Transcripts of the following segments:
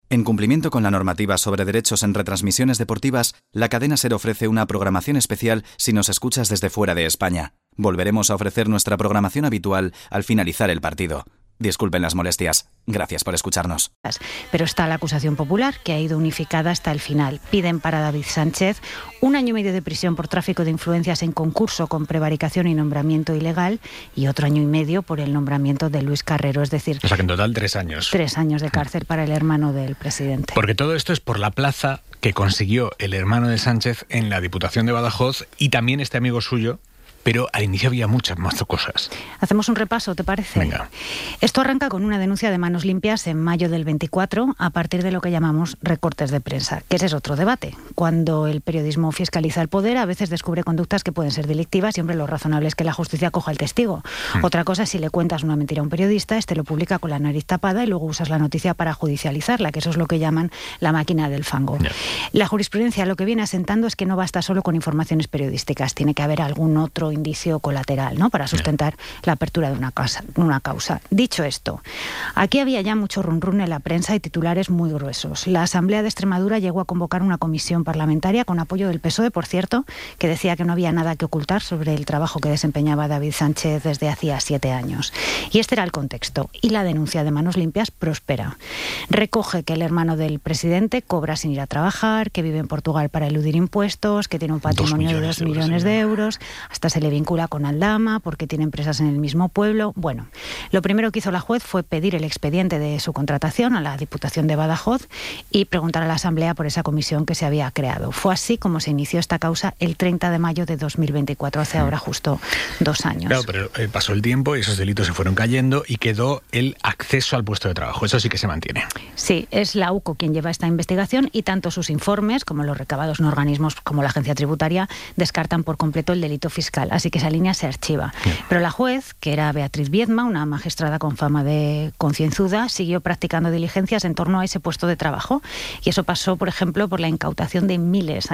En cumplimiento con la normativa sobre derechos en retransmisiones deportivas, la cadena SER ofrece una programación especial si nos escuchas desde fuera de España. Volveremos a ofrecer nuestra programación habitual al finalizar el partido. Disculpen las molestias. Gracias por escucharnos. Pero está la acusación popular, que ha ido unificada hasta el final. Piden para David Sánchez 1 año y medio de prisión por tráfico de influencias en concurso con prevaricación y nombramiento ilegal, y otro 1 año y medio por el nombramiento de Luis Carrero. Es decir, o sea que en total 3 años. 3 años de cárcel para el hermano del presidente. Porque todo esto es por la plaza que consiguió el hermano de Sánchez en la Diputación de Badajoz, y también este amigo suyo. Pero al inicio había muchas más cosas. Hacemos un repaso, ¿te parece? Venga. Esto arranca con una denuncia de Manos Limpias en mayo del 24 a partir de lo que llamamos recortes de prensa, que ese es otro debate. Cuando el periodismo fiscaliza el poder, a veces descubre conductas que pueden ser delictivas, siempre lo razonable es que la justicia coja el testigo. Otra cosa es si le cuentas una mentira a un periodista, este lo publica con la nariz tapada y luego usas la noticia para judicializarla, que eso es lo que llaman la máquina del fango. Yeah. La jurisprudencia lo que viene asentando es que no basta solo con informaciones periodísticas, tiene que haber algún otro indicio colateral, ¿no?, para sustentar la apertura de una causa. Dicho esto, aquí había ya mucho run-run en la prensa y titulares muy gruesos. La Asamblea de Extremadura llegó a convocar una comisión parlamentaria con apoyo del PSOE, por cierto, que decía que no había nada que ocultar sobre el trabajo que desempeñaba David Sánchez desde hacía 7 años. Y este era el contexto. Y la denuncia de Manos Limpias prospera. Recoge que el hermano del presidente cobra sin ir a trabajar, que vive en Portugal para eludir impuestos, que tiene un patrimonio de 2 millones de euros, hasta se le vincula con Aldama porque tiene empresas en el mismo pueblo. Bueno, lo primero que hizo la juez fue pedir el expediente de su contratación a la Diputación de Badajoz y preguntar a la Asamblea por esa comisión que se había creado. Fue así como se inició esta causa el 30 de mayo de 2024, hace ahora justo 2 años. Claro, pero pasó el tiempo y esos delitos se fueron cayendo y quedó el acceso al puesto de trabajo. Eso sí que se mantiene. Sí, es la UCO quien lleva esta investigación y tanto sus informes como los recabados en organismos como la Agencia Tributaria descartan por completo el delito fiscal. Así que esa línea se archiva. Pero la juez, que era Beatriz Viedma, una magistrada con fama de concienzuda, siguió practicando diligencias en torno a ese puesto de trabajo. Y eso pasó, por ejemplo, por la incautación de miles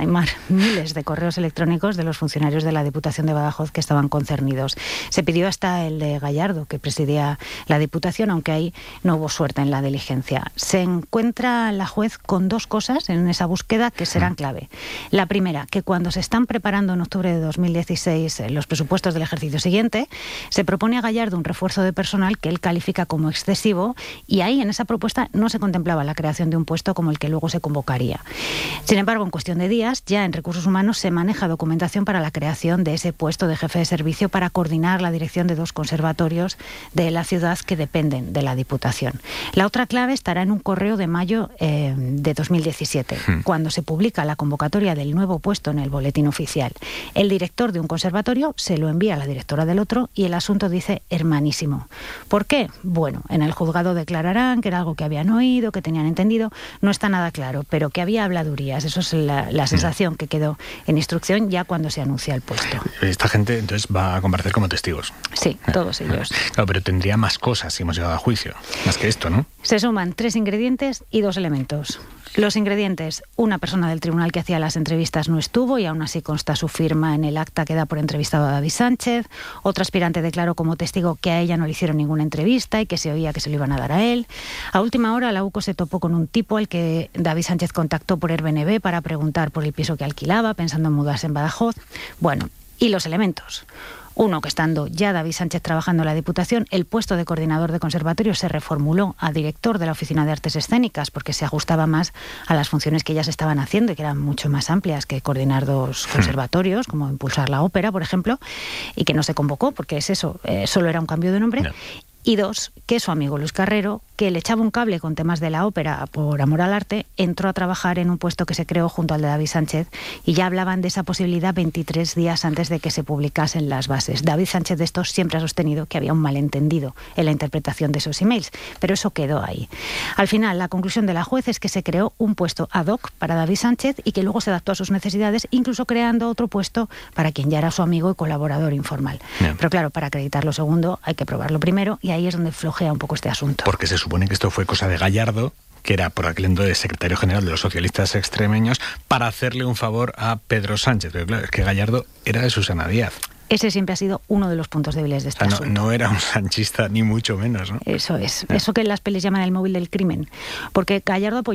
de correos electrónicos de los funcionarios de la Diputación de Badajoz que estaban concernidos. Se pidió hasta el de Gallardo, que presidía la Diputación, aunque ahí no hubo suerte en la diligencia. Se encuentra la juez con 2 cosas en esa búsqueda que serán clave. La primera, que cuando se están preparando en octubre de 2016 los presupuestos del ejercicio siguiente, se propone a Gallardo un refuerzo de personal que él califica como excesivo, y ahí en esa propuesta no se contemplaba la creación de un puesto como el que luego se convocaría. Sin embargo, en cuestión de días, ya en Recursos Humanos se maneja documentación para la creación de ese puesto de jefe de servicio para coordinar la dirección de 2 conservatorios de la ciudad que dependen de la Diputación. La otra clave estará en un correo de mayo de 2017, cuando se publica la convocatoria del nuevo puesto en el boletín oficial. El director de un conservatorio se lo envía a la directora del otro y el asunto dice hermanísimo. ¿Por qué? Bueno, en el juzgado declararán que era algo que habían oído, que tenían entendido, no está nada claro, pero que había habladurías. Eso es la sensación que quedó en instrucción ya cuando se anuncia el puesto. Esta gente entonces va a comparecer como testigos. Sí, todos ellos. Claro, pero tendría más cosas si hemos llegado a juicio, más que esto, ¿no? Se suman 3 ingredientes y 2 elementos. Los ingredientes: una persona del tribunal que hacía las entrevistas no estuvo y aún así consta su firma en el acta que da por entrevistado a David Sánchez. Otra aspirante declaró como testigo que a ella no le hicieron ninguna entrevista y que se oía que se lo iban a dar a él. A última hora la UCO se topó con un tipo al que David Sánchez contactó por Airbnb para preguntar por el piso que alquilaba, pensando en mudarse en Badajoz. Bueno, y los elementos. Uno, que estando ya David Sánchez trabajando en la Diputación, el puesto de coordinador de conservatorio se reformuló a director de la Oficina de Artes Escénicas porque se ajustaba más a las funciones que ya se estaban haciendo y que eran mucho más amplias que coordinar 2 conservatorios, como impulsar la ópera, por ejemplo, y que no se convocó porque es eso, solo era un cambio de nombre. No. Y 2, que su amigo Luis Carrero, que le echaba un cable con temas de la ópera por amor al arte, entró a trabajar en un puesto que se creó junto al de David Sánchez y ya hablaban de esa posibilidad 23 días antes de que se publicasen las bases. David Sánchez de estos siempre ha sostenido que había un malentendido en la interpretación de esos emails, pero eso quedó ahí. Al final, la conclusión de la juez es que se creó un puesto ad hoc para David Sánchez y que luego se adaptó a sus necesidades, incluso creando otro puesto para quien ya era su amigo y colaborador informal. Bien. Pero claro, para acreditar lo segundo hay que probarlo primero y ahí es donde flojea un poco este asunto. Porque se supone que esto fue cosa de Gallardo, que era por aquel entonces secretario general de los socialistas extremeños, para hacerle un favor a Pedro Sánchez. Pero claro, es que Gallardo era de Susana Díaz. Ese siempre ha sido uno de los puntos débiles de este asunto. No era un sanchista, ni mucho menos, ¿no? Eso es. Eso que en las pelis llaman el móvil del crimen. Porque Gallardo